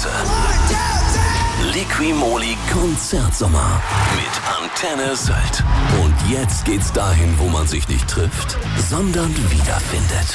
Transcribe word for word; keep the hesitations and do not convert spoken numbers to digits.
Größe. Liqui-Moly Konzertsommer mit Antenne Sylt. Und jetzt geht's dahin, wo man sich nicht trifft, sondern wiederfindet.